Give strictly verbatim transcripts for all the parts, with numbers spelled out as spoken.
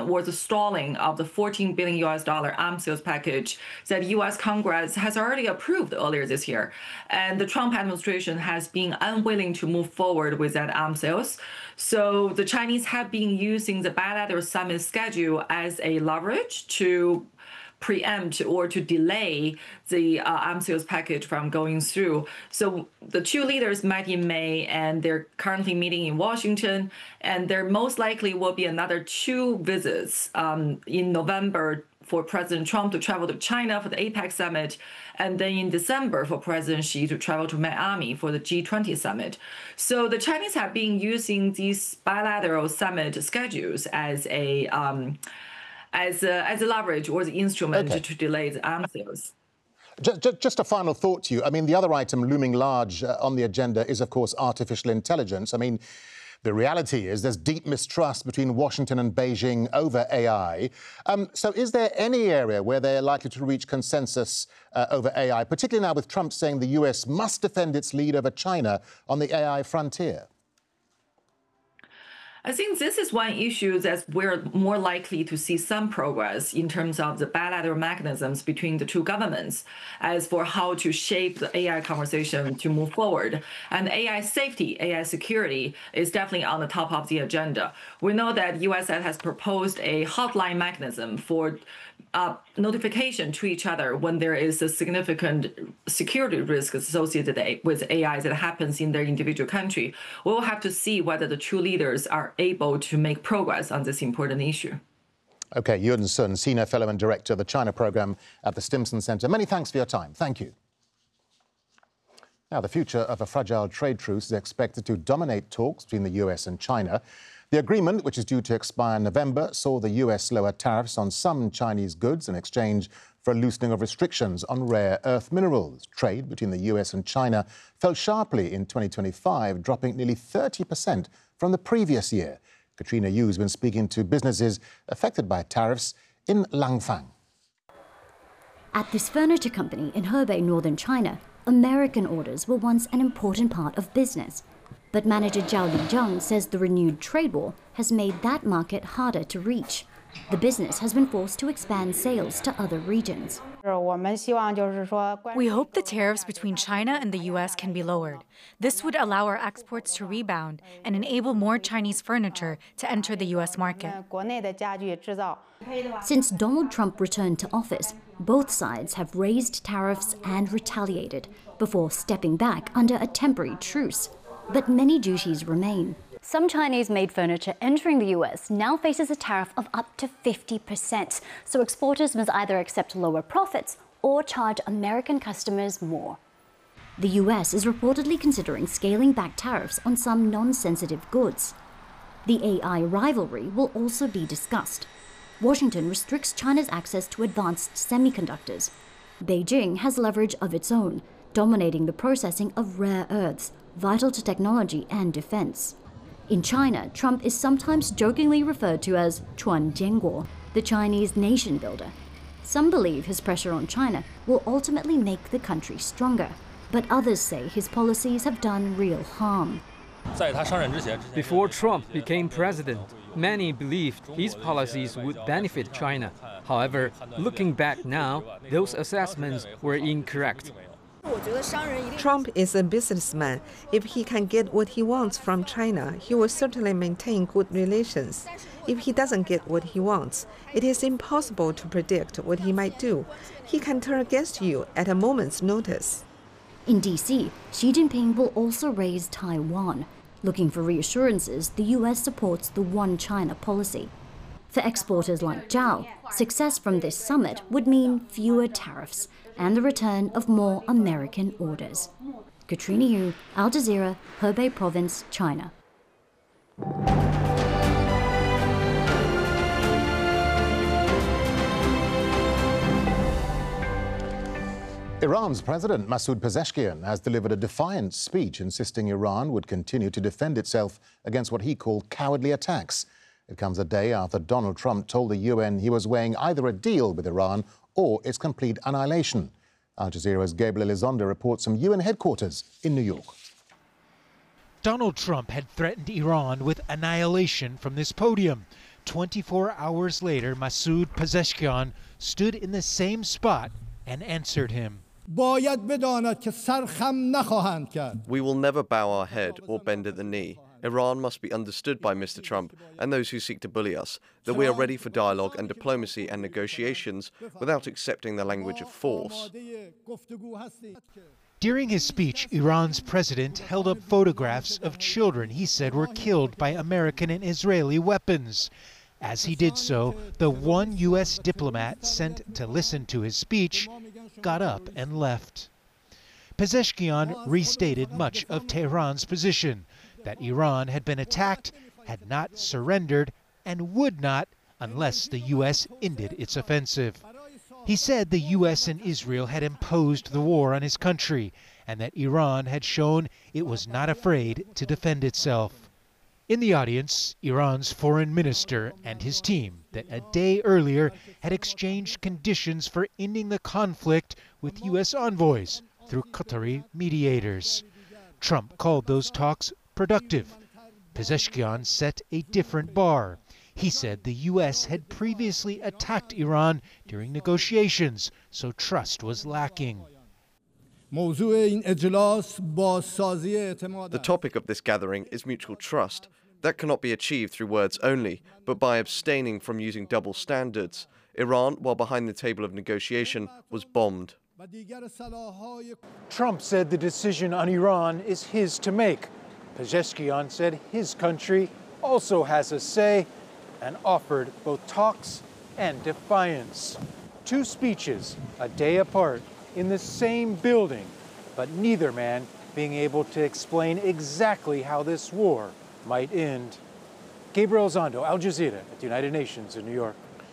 was the stalling of the fourteen billion U S dollar arms sales package that U S Congress has already approved earlier this year. And the Trump administration has been unwilling to move forward with that arms sales. So the Chinese have been using the bilateral summit schedule as a leverage to preempt or to delay the uh, arms sales package from going through. So the two leaders met in May, and they're currently meeting in Washington, and there most likely will be another two visits um, in November for President Trump to travel to China for the APEC summit, and then in December for President Xi to travel to Miami for the G twenty summit. So the Chinese have been using these bilateral summit schedules as a um, as a, as a leverage or the instrument okay. to delay the arms sales. Just, just a final thought to you. I mean, the other item looming large uh, on the agenda is, of course, artificial intelligence. I mean, the reality is there's deep mistrust between Washington and Beijing over A I. Um, so is there any area where they're likely to reach consensus uh, over A I, particularly now with Trump saying the U S must defend its lead over China on the A I frontier? I think this is one issue that we're more likely to see some progress in terms of the bilateral mechanisms between the two governments as for how to shape the A I conversation to move forward. And A I safety, A I security is definitely on the top of the agenda. We know that U S has proposed a hotline mechanism for uh, notification to each other when there is a significant security risk associated with A I that happens in their individual country. We'll have to see whether the two leaders are able to make progress on this important issue. OK, Yun Sun, Senior Fellow and Director of the China Programme at the Stimson Centre. Many thanks for your time. Thank you. Now, the future of a fragile trade truce is expected to dominate talks between the U S and China. The agreement, which is due to expire in November, saw the U S lower tariffs on some Chinese goods in exchange for a loosening of restrictions on rare earth minerals. Trade between the U S and China fell sharply in twenty twenty-five, dropping nearly thirty percent from the previous year. Katrina Yu has been speaking to businesses affected by tariffs in Langfang. At this furniture company in Hebei, northern China, American orders were once an important part of business. But manager Zhao Lijiang says the renewed trade war has made that market harder to reach. The business has been forced to expand sales to other regions. We hope the tariffs between China and the U S can be lowered. This would allow our exports to rebound and enable more Chinese furniture to enter the U S market. Since Donald Trump returned to office, both sides have raised tariffs and retaliated before stepping back under a temporary truce. But many duties remain. Some Chinese-made furniture entering the U S now faces a tariff of up to fifty percent, so exporters must either accept lower profits or charge American customers more. The U S is reportedly considering scaling back tariffs on some non-sensitive goods. The A I rivalry will also be discussed. Washington restricts China's access to advanced semiconductors. Beijing has leverage of its own, dominating the processing of rare earths, vital to technology and defense. In China, Trump is sometimes jokingly referred to as Chuan Jianguo, the Chinese nation builder. Some believe his pressure on China will ultimately make the country stronger, but others say his policies have done real harm. Before Trump became president, many believed his policies would benefit China. However, looking back now, those assessments were incorrect. Trump is a businessman. If he can get what he wants from China, he will certainly maintain good relations. If he doesn't get what he wants, it is impossible to predict what he might do. He can turn against you at a moment's notice. In D C, Xi Jinping will also raise Taiwan. Looking for reassurances, the U S supports the One China policy. For exporters like Zhao, success from this summit would mean fewer tariffs and the return of more American orders. Katrina Yu, Al Jazeera, Hebei Province, China. Iran's President Masoud Pezeshkian has delivered a defiant speech insisting Iran would continue to defend itself against what he called cowardly attacks. It comes a day after Donald Trump told the U N he was weighing either a deal with Iran or its complete annihilation. Al Jazeera's Gabriel Elizondo reports from U N headquarters in New York. Donald Trump had threatened Iran with annihilation from this podium. twenty-four hours later, Masoud Pezeshkian stood in the same spot and answered him. We will never bow our head or bend at the knee. Iran must be understood by Mister Trump and those who seek to bully us, that we are ready for dialogue and diplomacy and negotiations without accepting the language of force. During his speech, Iran's president held up photographs of children he said were killed by American and Israeli weapons. As he did so, the one U S diplomat sent to listen to his speech got up and left. Pezeshkian restated much of Tehran's position, that Iran had been attacked, had not surrendered, and would not unless the U S ended its offensive. He said the U S and Israel had imposed the war on his country, and that Iran had shown it was not afraid to defend itself. In the audience, Iran's foreign minister and his team that a day earlier had exchanged conditions for ending the conflict with U S envoys through Qatari mediators. Trump called those talks productive. Pezeshkian set a different bar. He said the U S had previously attacked Iran during negotiations, so trust was lacking. The topic of this gathering is mutual trust. That cannot be achieved through words only, but by abstaining from using double standards. Iran, while behind the table of negotiation, was bombed. Trump said the decision on Iran is his to make. Pezeshkian said his country also has a say and offered both talks and defiance. Two speeches, a day apart, in the same building, but neither man being able to explain exactly how this war might end. Gabriel Zondo, Al Jazeera at the United Nations in New York.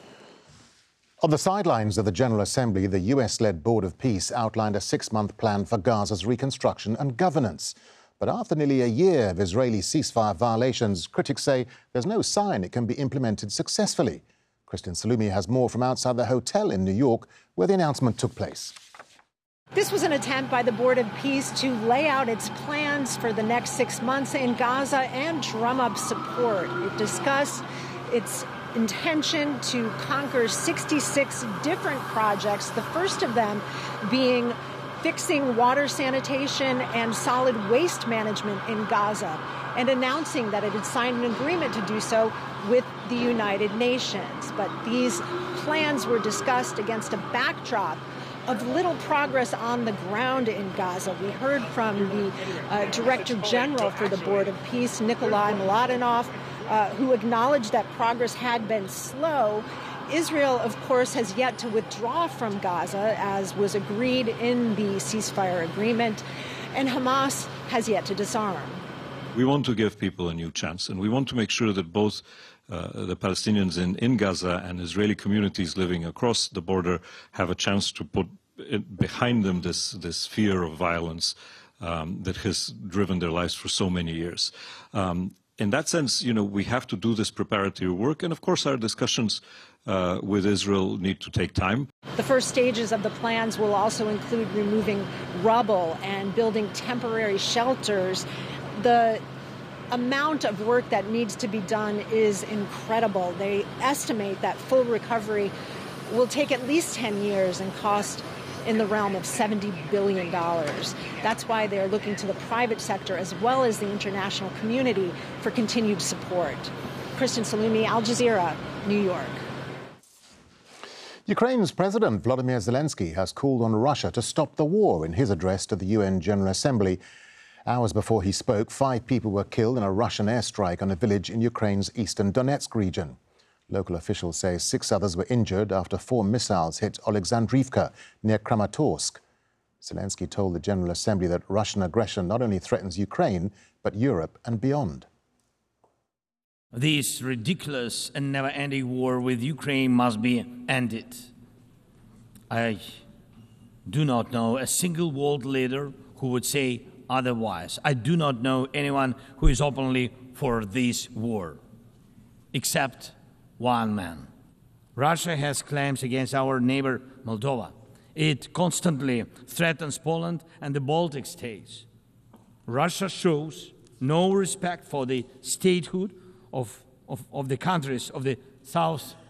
On the sidelines of the General Assembly, the U S-led Board of Peace outlined a six-month plan for Gaza's reconstruction and governance. But after nearly a year of Israeli ceasefire violations, critics say there's no sign it can be implemented successfully. Christian Salumi has more from outside the hotel in New York, where the announcement took place. This was an attempt by the Board of Peace to lay out its plans for the next six months in Gaza and drum up support. It discussed its intention to conquer sixty-six different projects, the first of them being fixing water sanitation and solid waste management in Gaza, and announcing that it had signed an agreement to do so with the United Nations. But these plans were discussed against a backdrop of little progress on the ground in Gaza. We heard from the uh, Director General for the Board of Peace, Nikolai Mladenov, uh, who acknowledged that progress had been slow. Israel, of course, has yet to withdraw from Gaza, as was agreed in the ceasefire agreement, and Hamas has yet to disarm. We want to give people a new chance, and we want to make sure that both uh, the Palestinians in, in Gaza and Israeli communities living across the border have a chance to put it behind them this, this fear of violence um, that has driven their lives for so many years. Um, in that sense, you know, we have to do this preparatory work, and of course our discussions uh, with Israel need to take time. The first stages of the plans will also include removing rubble and building temporary shelters. The amount of work that needs to be done is incredible. They estimate that full recovery will take at least ten years and cost in the realm of seventy billion dollars. That's why they're looking to the private sector as well as the international community for continued support. Kristen Salumi, Al Jazeera, New York. Ukraine's President Volodymyr Zelensky has called on Russia to stop the war in his address to the U N General Assembly. Hours before he spoke, five people were killed in a Russian airstrike on a village in Ukraine's eastern Donetsk region. Local officials say six others were injured after four missiles hit Oleksandrivka near Kramatorsk. Zelensky told the General Assembly that Russian aggression not only threatens Ukraine, but Europe and beyond. This ridiculous and never-ending war with Ukraine must be ended. I do not know a single world leader who would say otherwise. I do not know anyone who is openly for this war, except one man. Russia has claims against our neighbor Moldova. It constantly threatens Poland and the Baltic states. Russia shows no respect for the statehood of of, of the countries of the South